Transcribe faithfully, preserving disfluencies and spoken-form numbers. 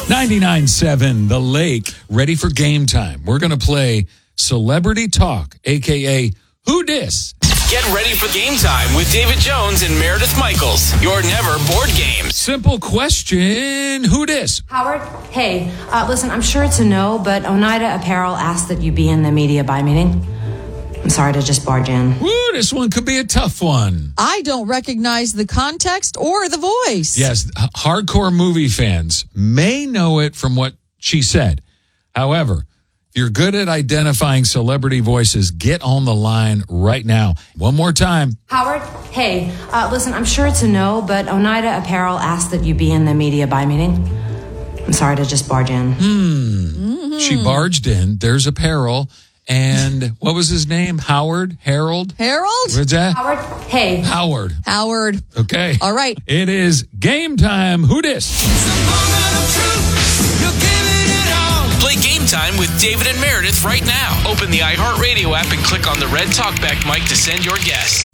ninety-nine point seven The Lake, ready for game time. We're going to play Celebrity Talk, a k a. Who Dis? Get ready for game time with David Jones and Meredith Michaels. Your never board games. Simple question. Who dis? Howard, hey, uh, listen, I'm sure it's a no, but Oneida Apparel asked that you be in the media buy meeting. I'm sorry to just barge in. Woo, this one could be a tough one. I don't recognize the context or the voice. Yes, h- hardcore movie fans may know it from what she said. However, if you're good at identifying celebrity voices, get on the line right now. One more time. Howard, hey, uh, listen, I'm sure it's a no, but Oneida Apparel asked that you be in the media buy meeting. I'm sorry to just barge in. Hmm. Mm-hmm. She barged in. There's Apparel. And what was his name? Howard? Harold? Harold? What's that? Howard, hey. Howard. Howard. Okay. All right. It is game time. Who dis? Play game time with David and Meredith right now. Open the iHeartRadio app and click on the red talkback mic to send your guest.